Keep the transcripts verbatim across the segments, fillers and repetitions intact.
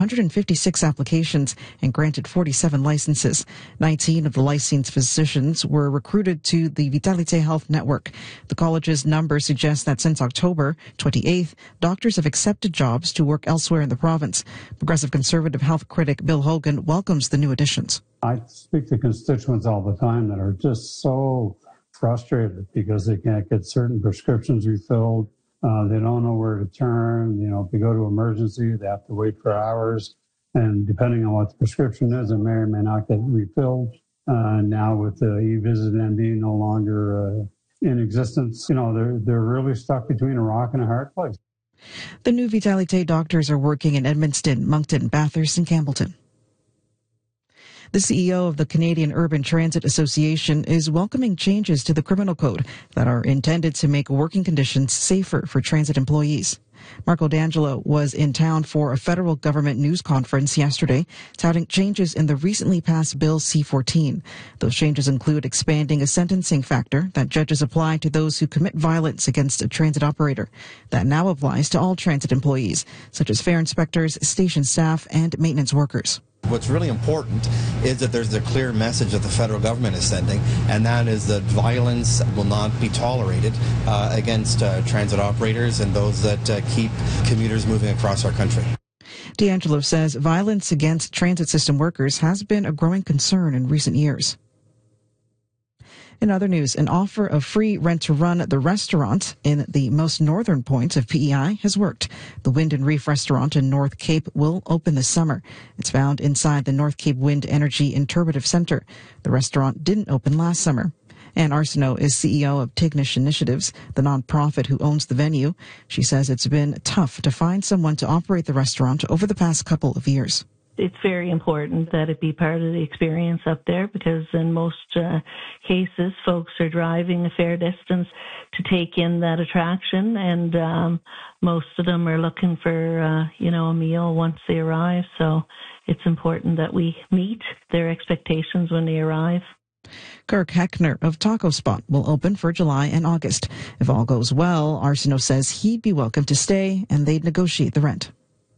one hundred fifty-six applications and granted forty-seven licenses. nineteen of the licensed physicians were recruited to the Vitalite Health Network. The college's numbers suggest that since October twenty-eighth, doctors have accepted jobs to work elsewhere in the province. Progressive Conservative health critic Bill Hogan welcomes the new additions. I speak to constituents all the time that are just so frustrated because they can't get certain prescriptions refilled. Uh, they don't know where to turn. You know, if they go to emergency, they have to wait for hours. And depending on what the prescription is, it may or may not get refilled. Uh, now with the eVisit M D no longer uh, in existence, you know, they're, they're really stuck between a rock and a hard place. The new Vitalite doctors are working in Edmundston, Moncton, Bathurst, and Campbellton. The C E O of the Canadian Urban Transit Association is welcoming changes to the criminal code that are intended to make working conditions safer for transit employees. Marco D'Angelo was in town for a federal government news conference yesterday, touting changes in the recently passed Bill C fourteen. Those changes include expanding a sentencing factor that judges apply to those who commit violence against a transit operator. That now applies to all transit employees, such as fare inspectors, station staff, and maintenance workers. What's really important is that there's a clear message that the federal government is sending, and that is that violence will not be tolerated uh, against uh, transit operators and those that uh, keep commuters moving across our country. D'Angelo says violence against transit system workers has been a growing concern in recent years. In other news, an offer of free rent to run the restaurant in the most northern point of P E I has worked. The Wind and Reef restaurant in North Cape will open this summer. It's found inside the North Cape Wind Energy Interpretive Center. The restaurant didn't open last summer. Anne Arsenault is C E O of Tignish Initiatives, the nonprofit who owns the venue. She says it's been tough to find someone to operate the restaurant over the past couple of years. It's very important that it be part of the experience up there because in most uh, cases, folks are driving a fair distance to take in that attraction, and um, most of them are looking for, uh, you know, a meal once they arrive. So it's important that we meet their expectations when they arrive. Kirk Heckner of Taco Spot will open for July and August. If all goes well, Arsenault says he'd be welcome to stay and they'd negotiate the rent.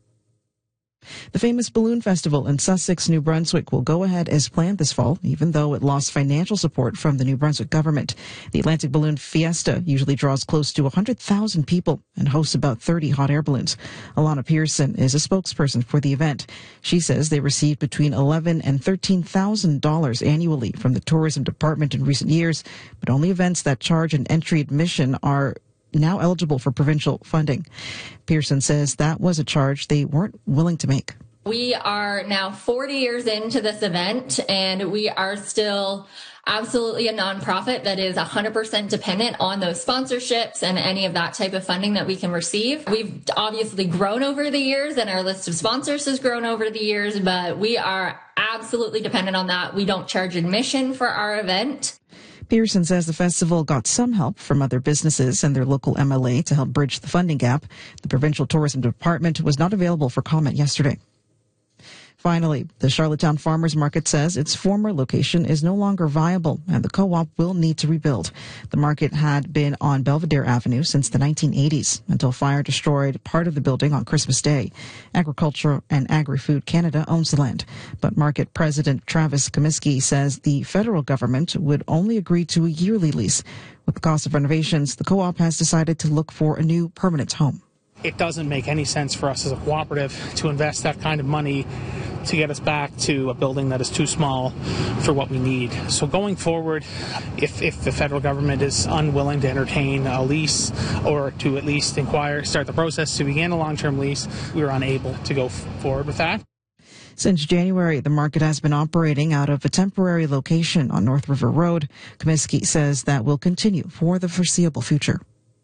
The famous Balloon Festival in Sussex, New Brunswick will go ahead as planned this fall, even though it lost financial support from the New Brunswick government. The Atlantic Balloon Fiesta usually draws close to one hundred thousand people and hosts about thirty hot air balloons. Alana Pearson is a spokesperson for the event. She says they received between eleven thousand dollars and thirteen thousand dollars annually from the tourism department in recent years, but only events that charge an entry admission are now eligible for provincial funding. Pearson says that was a charge they weren't willing to make. We are now forty years into this event, and we are still absolutely a nonprofit that is one hundred percent dependent on those sponsorships and any of that type of funding that we can receive. We've obviously grown over the years, and our list of sponsors has grown over the years, but we are absolutely dependent on that. We don't charge admission for our event. Pearson says the festival got some help from other businesses and their local M L A to help bridge the funding gap. The provincial tourism department was not available for comment yesterday. Finally, the Charlottetown Farmers Market says its former location is no longer viable and the co-op will need to rebuild. The market had been on Belvedere Avenue since the nineteen eighties until fire destroyed part of the building on Christmas Day. Agriculture and Agri-Food Canada owns the land, but market president Travis Comiskey says the federal government would only agree to a yearly lease. With the cost of renovations, the co-op has decided to look for a new permanent home. It doesn't make any sense for us as a cooperative to invest that kind of money to get us back to a building that is too small for what we need. So going forward, if, if the federal government is unwilling to entertain a lease or to at least inquire, start the process to begin a long-term lease, we were unable to go forward with that. Since January, the market has been operating out of a temporary location on North River Road. Comiskey says that will continue for the foreseeable future.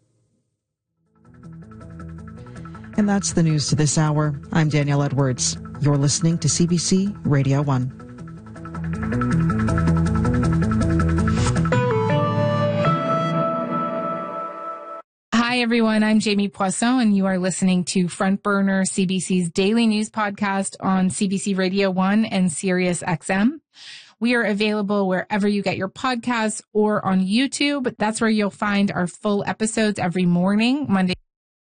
And that's the news to this hour. I'm Danielle Edwards. You're listening to C B C Radio one. Hi, everyone. I'm Jamie Poisson, and you are listening to Front Burner, C B C's daily news podcast on C B C Radio one and Sirius X M. We are available wherever you get your podcasts or on YouTube. That's where you'll find our full episodes every morning, Monday.